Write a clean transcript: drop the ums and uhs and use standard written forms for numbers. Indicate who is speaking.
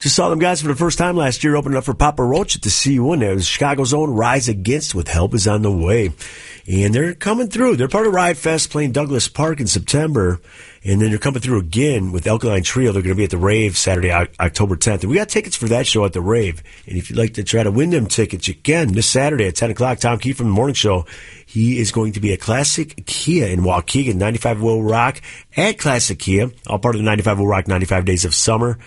Speaker 1: Just saw them guys for the first time last year, opening up for Papa Roach at the CU1. There was Chicago's own Rise Against with Help Is On The Way. And they're coming through. They're part of Riot Fest playing Douglas Park in September. And then they're coming through again with Alkaline Trio. They're going to be at the Rave Saturday, October 10th. And we got tickets for that show at the Rave. And if you'd like to try to win them tickets, you can. This Saturday at 10 o'clock, Tom Key from the Morning Show. He is going to be at Classic Kia in Waukegan, 95 Will Rock at Classic Kia. All part of the 95 Will Rock 95 Days of Summer.